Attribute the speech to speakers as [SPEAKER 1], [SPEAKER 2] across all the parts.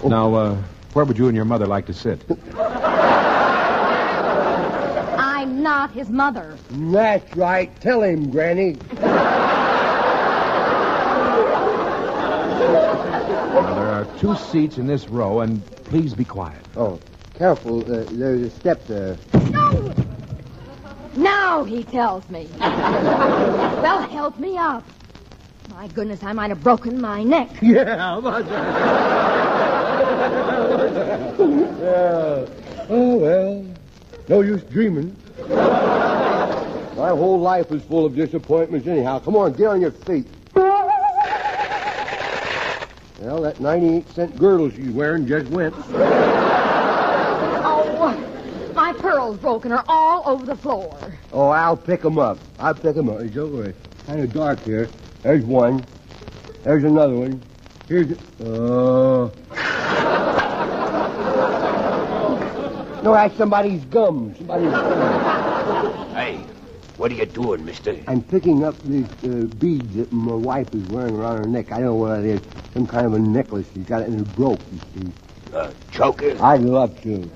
[SPEAKER 1] Now, where would you and your mother like to sit?
[SPEAKER 2] I'm not his mother.
[SPEAKER 3] That's right. Tell him, Granny.
[SPEAKER 1] Now, there are 2 seats in this row, and please be quiet.
[SPEAKER 3] Oh, careful. There's a step there.
[SPEAKER 2] No! Now he tells me. Well, help me up. My goodness, I might have broken my neck.
[SPEAKER 3] Yeah, what's that? Yeah. Oh, well, no use dreaming. My whole life is full of disappointments anyhow. Come on, get on your feet. Well, that 98-cent girdle she's wearing just went.
[SPEAKER 2] Oh, my pearls broken are all over the floor.
[SPEAKER 3] Oh, I'll pick them up. It's over. It's kind of dark here. There's one. There's another one. Here's... No, that's somebody's gum.
[SPEAKER 4] Hey, what are you doing, mister?
[SPEAKER 3] I'm picking up these beads that my wife is wearing around her neck. I don't know what it is. Some kind of a necklace. She's got it and it broke, you see.
[SPEAKER 4] Choker?
[SPEAKER 3] I'd love to.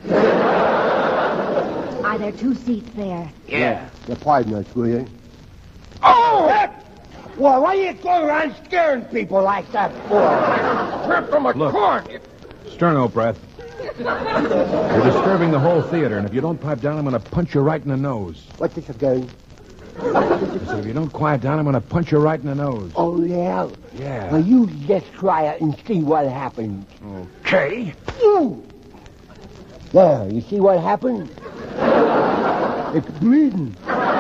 [SPEAKER 2] Are there 2 seats there?
[SPEAKER 4] Yeah.
[SPEAKER 3] Pardon us, will you?
[SPEAKER 4] Oh!
[SPEAKER 3] Well, why are you going around scaring people like that for?
[SPEAKER 4] Trip from a corn.
[SPEAKER 1] Sterno breath. You're disturbing the whole theater, and if you don't pipe down, I'm going to punch you right in the nose.
[SPEAKER 3] What's this again?
[SPEAKER 1] I said, if you don't quiet down, I'm going to punch you right in the nose.
[SPEAKER 3] Oh, yeah?
[SPEAKER 1] Yeah.
[SPEAKER 3] Well, you just try it and see what happens.
[SPEAKER 4] Okay.
[SPEAKER 3] There, you see what happened? It's bleeding.